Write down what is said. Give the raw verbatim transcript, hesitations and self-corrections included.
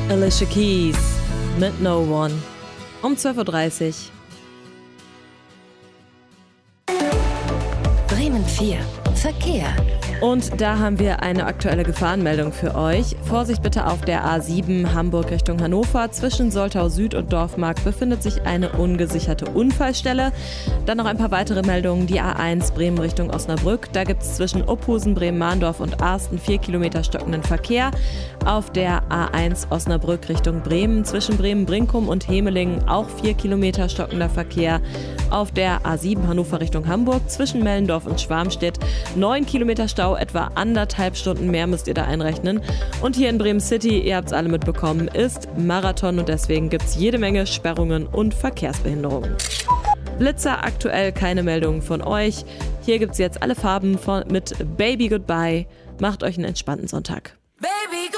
Alicia Keys mit No One um zwölf Uhr dreißig. Bremen vier Verkehr. Und da haben wir eine aktuelle Gefahrenmeldung für euch. Vorsicht bitte auf der A sieben Hamburg Richtung Hannover. Zwischen Soltau Süd und Dorfmark befindet sich eine ungesicherte Unfallstelle. Dann noch ein paar weitere Meldungen. Die A eins Bremen Richtung Osnabrück. Da gibt es zwischen Opphusen, Bremen-Mahndorf und Arsten vier Kilometer stockenden Verkehr. Auf der A eins Osnabrück Richtung Bremen. Zwischen Bremen-Brinkum und Hemelingen auch vier Kilometer stockender Verkehr. Auf der A sieben Hannover Richtung Hamburg. Zwischen Mellendorf und Schwarmstedt neun Kilometer Stau. Etwa anderthalb Stunden mehr müsst ihr da einrechnen. Und hier in Bremen City, ihr habt es alle mitbekommen, ist Marathon und deswegen gibt es jede Menge Sperrungen und Verkehrsbehinderungen. Blitzer, aktuell keine Meldungen von euch. Hier gibt es jetzt alle Farben von, mit Baby Goodbye. Macht euch einen entspannten Sonntag. Baby,